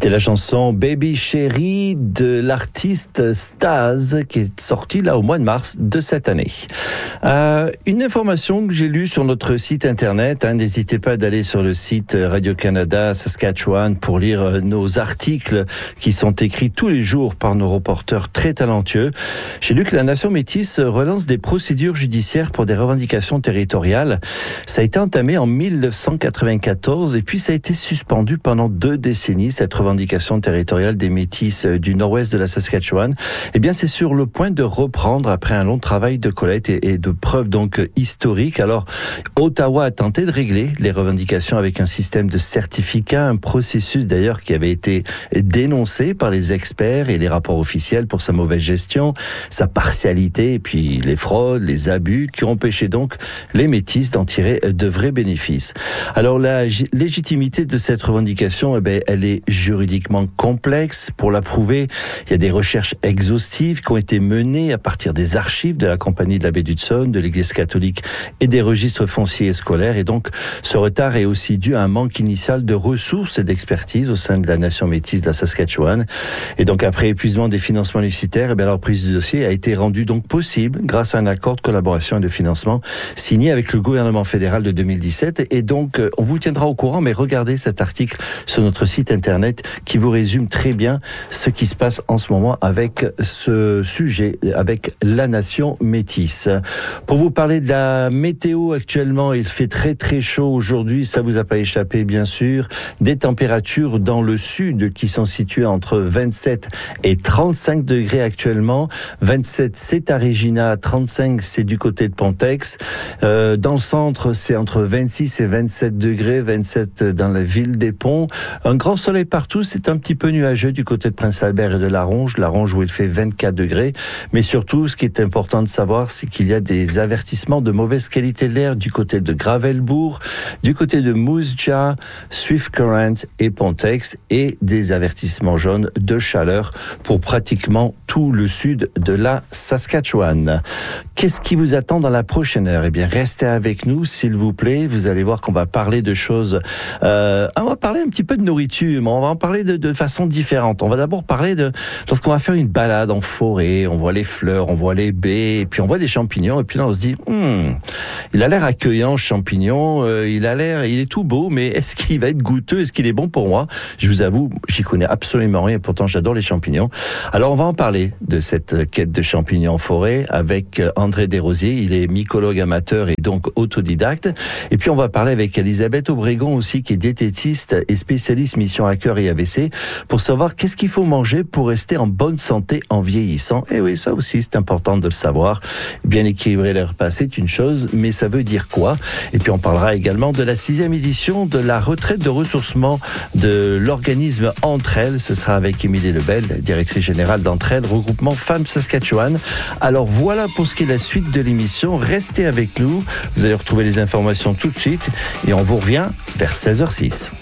C'était la chanson Baby Chérie de l'artiste Staz qui est sortie là au mois de mars de cette année. Une information que j'ai lue sur notre site internet, n'hésitez pas d'aller sur le site Radio-Canada Saskatchewan pour lire nos articles qui sont écrits tous les jours par nos reporters très talentueux. J'ai lu que la Nation métisse relance des procédures judiciaires pour des revendications territoriales. Ça a été entamé en 1994 et puis ça a été suspendu pendant 2 décennies, cette revendication territoriale des métis du nord-ouest de la Saskatchewan. Eh bien, c'est sur le point de reprendre après un long travail de collecte et de preuves donc historiques. Alors, Ottawa a tenté de régler les revendications avec un système de certificats, un processus d'ailleurs qui avait été dénoncé par les experts et les rapports officiels pour sa mauvaise gestion, sa partialité et puis les fraudes, les abus qui ont empêché donc les métis d'en tirer de vrais bénéfices. Alors, la légitimité de cette revendication, elle est juridiquement complexe. Pour la prouver, il y a des recherches exhaustives qui ont été menées à partir des archives de la Compagnie de la baie d'Hudson, de l'Église catholique et des registres fonciers et scolaires. Et donc, ce retard est aussi dû à un manque initial de ressources et d'expertise au sein de la Nation métisse de la Saskatchewan. Et donc, après épuisement des financements universitaires, la reprise du dossier a été rendue donc possible grâce à un accord de collaboration et de financement signé avec le gouvernement fédéral de 2017. Et donc, on vous tiendra au courant, mais regardez cet article sur notre site internet qui vous résume très bien ce qui se passe en ce moment avec ce sujet, avec la Nation métisse. Pour vous parler de la météo actuellement, il fait très très chaud aujourd'hui, ça vous a pas échappé bien sûr. Des températures dans le sud qui sont situées entre 27 et 35 degrés actuellement. 27 c'est à Regina, 35 c'est du côté de Pontex. Dans le centre c'est entre 26 et 27 degrés, 27 dans la ville des Ponts. Un grand soleil partout, c'est un petit peu nuageux du côté de Prince-Albert et de La Ronge où il fait 24 degrés. Mais surtout, ce qui est important de savoir, c'est qu'il y a des avertissements de mauvaise qualité de l'air du côté de Gravelbourg, du côté de Moose Jaw, Swift Current et Pontex, et des avertissements jaunes de chaleur pour pratiquement tout le sud de la Saskatchewan. Qu'est-ce qui vous attend dans la prochaine heure? Eh bien, restez avec nous, s'il vous plaît. Vous allez voir qu'on va parler de choses... on va parler un petit peu de nourriture, mais on va en parler de façon différente. On va d'abord parler de... Lorsqu'on va faire une balade en forêt, on voit les fleurs, on voit les baies, et puis on voit des champignons, et puis là on se dit, il a l'air accueillant ce champignon, il est tout beau, mais est-ce qu'il va être goûteux, est-ce qu'il est bon pour moi? Je vous avoue, j'y connais absolument rien, pourtant j'adore les champignons. Alors on va en parler de cette quête de champignons en forêt avec André Desrosiers, il est mycologue amateur et donc autodidacte, et puis on va parler avec Elisabeth Obregon aussi, qui est diététiste et spécialiste mission à cœur et AVC, pour savoir qu'est-ce qu'il faut manger pour rester en bonne santé en vieillissant. Et oui, ça aussi, c'est important de le savoir. Bien équilibrer les repas, c'est une chose, mais ça veut dire quoi? Et puis on parlera également de la 6e édition de la retraite de ressourcement de l'organisme Entre Elles. Ce sera avec Émilie Lebel, directrice générale d'Entre Elles, regroupement Femmes Saskatchewan. Alors voilà pour ce qui est la suite de l'émission. Restez avec nous. Vous allez retrouver les informations tout de suite et on vous revient vers 16h06.